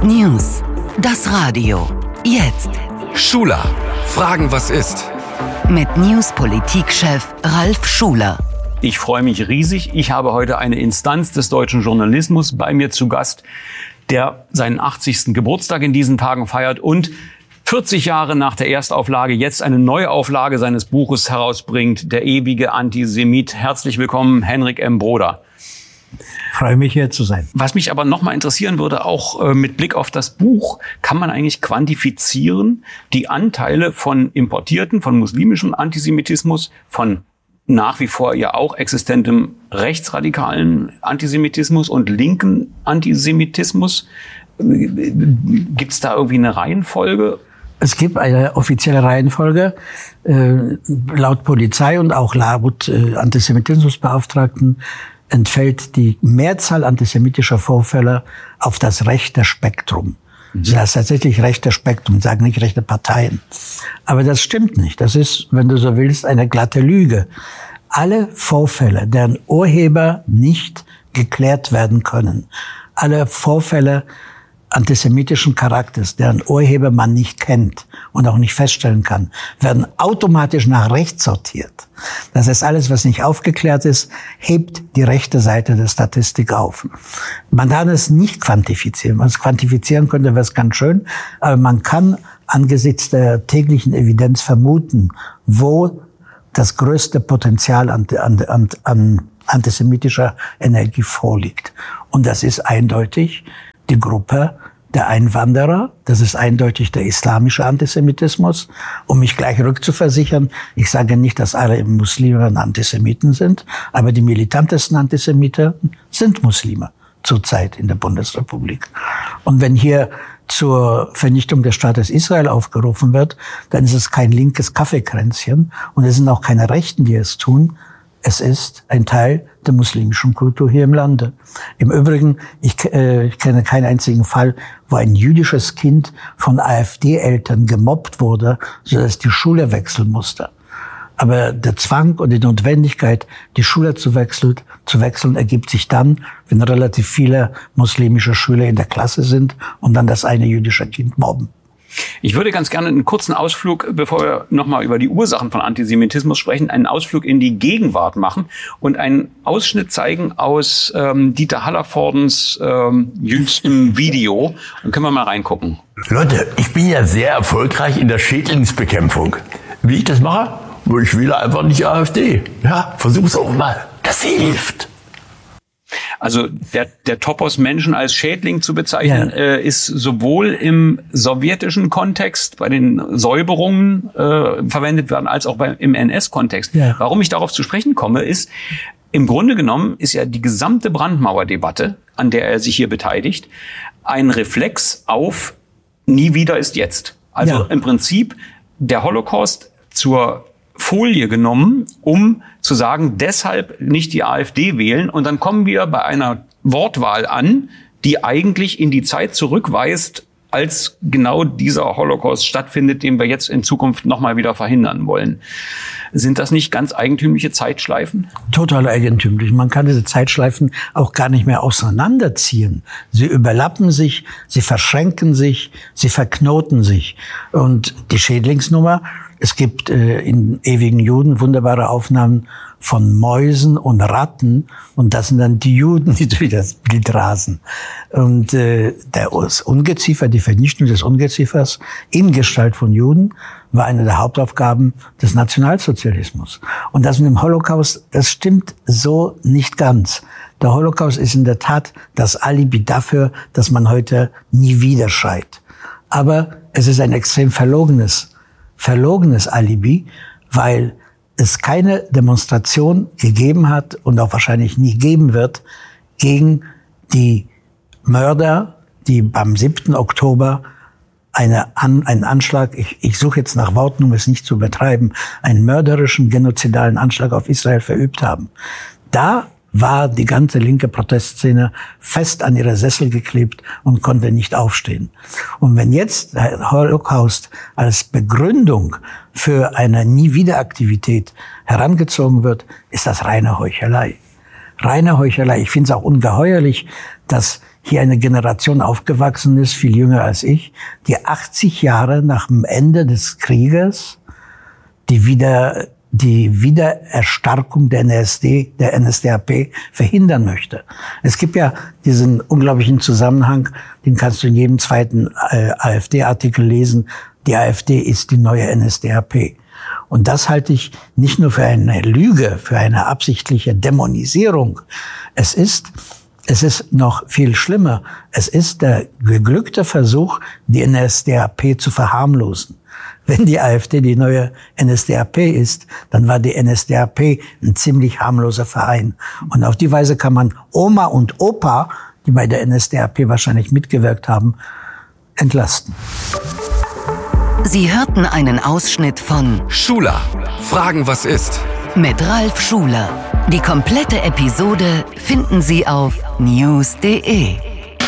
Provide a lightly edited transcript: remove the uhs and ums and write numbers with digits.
News. Das Radio. Jetzt. Schuler. Fragen, was ist? Mit News-Politikchef Ralf Schuler. Ich freue mich riesig. Ich habe heute eine Instanz des deutschen Journalismus bei mir zu Gast, der seinen 80. Geburtstag in diesen Tagen feiert und 40 Jahre nach der Erstauflage jetzt eine Neuauflage seines Buches herausbringt, Der ewige Antisemit. Herzlich willkommen, Henrik M. Broder. Freue mich, hier zu sein. Was mich aber noch mal interessieren würde, auch mit Blick auf das Buch, kann man eigentlich quantifizieren die Anteile von importierten, von muslimischem Antisemitismus, von nach wie vor ja auch existentem rechtsradikalen Antisemitismus und linken Antisemitismus? Gibt es da irgendwie eine Reihenfolge? Es gibt eine offizielle Reihenfolge. Laut Polizei und auch laut Antisemitismusbeauftragten entfällt die Mehrzahl antisemitischer Vorfälle auf das rechte Spektrum. Das ist tatsächlich rechte Spektrum, sagen nicht rechte Parteien. Aber das stimmt nicht. Das ist, wenn du so willst, eine glatte Lüge. Alle Vorfälle, deren Urheber nicht geklärt werden können, alle Vorfälle antisemitischen Charakters, deren Urheber man nicht kennt und auch nicht feststellen kann, werden automatisch nach rechts sortiert. Das heißt, alles, was nicht aufgeklärt ist, hebt die rechte Seite der Statistik auf. Man kann es nicht quantifizieren. Man es quantifizieren könnte, wäre es ganz schön, aber man kann angesichts der täglichen Evidenz vermuten, wo das größte Potenzial an antisemitischer Energie vorliegt. Und das ist eindeutig die Gruppe der Einwanderer, das ist eindeutig der islamische Antisemitismus. Um mich gleich rückzuversichern, ich sage nicht, dass alle Muslime Antisemiten sind, aber die militantesten Antisemiten sind Muslime zurzeit in der Bundesrepublik. Und wenn hier zur Vernichtung des Staates Israel aufgerufen wird, dann ist es kein linkes Kaffeekränzchen und es sind auch keine Rechten, die es tun. Es ist ein Teil der muslimischen Kultur hier im Lande. Im Übrigen, ich kenne keinen einzigen Fall, wo ein jüdisches Kind von AfD-Eltern gemobbt wurde, sodass die Schule wechseln musste. Aber der Zwang und die Notwendigkeit, die Schule zu wechseln, ergibt sich dann, wenn relativ viele muslimische Schüler in der Klasse sind und dann das eine jüdische Kind mobben. Ich würde ganz gerne einen kurzen Ausflug, bevor wir nochmal über die Ursachen von Antisemitismus sprechen, einen Ausflug in die Gegenwart machen und einen Ausschnitt zeigen aus Dieter Hallervordens jüngstem Video. Dann können wir mal reingucken. Leute, ich bin ja sehr erfolgreich in der Schädlingsbekämpfung. Wie ich das mache? Ich wähle einfach nicht AfD. Ja, versuch's auch mal. Das hilft. Also der Topos Menschen als Schädling zu bezeichnen, ist sowohl im sowjetischen Kontext bei den Säuberungen verwendet worden, als auch im NS-Kontext. Ja. Warum ich darauf zu sprechen komme, ist, im Grunde genommen ist ja die gesamte Brandmauerdebatte, an der er sich hier beteiligt, ein Reflex auf nie wieder ist jetzt. Also im Prinzip der Holocaust zur Folie genommen, um zu sagen, deshalb nicht die AfD wählen. Und dann kommen wir bei einer Wortwahl an, die eigentlich in die Zeit zurückweist, als genau dieser Holocaust stattfindet, den wir jetzt in Zukunft nochmal wieder verhindern wollen. Sind das nicht ganz eigentümliche Zeitschleifen? Total eigentümlich. Man kann diese Zeitschleifen auch gar nicht mehr auseinanderziehen. Sie überlappen sich, sie verschränken sich, sie verknoten sich. Und die Schädlingsnummer, es gibt in Ewigen Juden wunderbare Aufnahmen von Mäusen und Ratten. Und das sind dann die Juden, die durch das Bild rasen. Und das Ungeziefer, die Vernichtung des Ungeziefers in Gestalt von Juden war eine der Hauptaufgaben des Nationalsozialismus. Und das mit dem Holocaust, das stimmt so nicht ganz. Der Holocaust ist in der Tat das Alibi dafür, dass man heute nie wieder schreit. Aber es ist ein extrem verlogenes Alibi, weil es keine Demonstration gegeben hat und auch wahrscheinlich nie geben wird gegen die Mörder, die beim 7. Oktober einen Anschlag, ich suche jetzt nach Worten, um es nicht zu übertreiben, einen mörderischen, genozidalen Anschlag auf Israel verübt haben. Da war die ganze linke Protestszene fest an ihre Sessel geklebt und konnte nicht aufstehen. Und wenn jetzt der Holocaust als Begründung für eine Nie-Wieder-Aktivität herangezogen wird, ist das reine Heuchelei. Reine Heuchelei. Ich finde es auch ungeheuerlich, dass hier eine Generation aufgewachsen ist, viel jünger als ich, die 80 Jahre nach dem Ende des Krieges die Wiedererstarkung der NSDAP verhindern möchte. Es gibt ja diesen unglaublichen Zusammenhang, den kannst du in jedem zweiten AfD-Artikel lesen. Die AfD ist die neue NSDAP. Und das halte ich nicht nur für eine Lüge, für eine absichtliche Dämonisierung. Es ist noch viel schlimmer. Es ist der geglückte Versuch, die NSDAP zu verharmlosen. Wenn die AfD die neue NSDAP ist, dann war die NSDAP ein ziemlich harmloser Verein. Und auf die Weise kann man Oma und Opa, die bei der NSDAP wahrscheinlich mitgewirkt haben, entlasten. Sie hörten einen Ausschnitt von Schuler, Fragen was ist? mit Ralf Schuler. Die komplette Episode finden Sie auf news.de.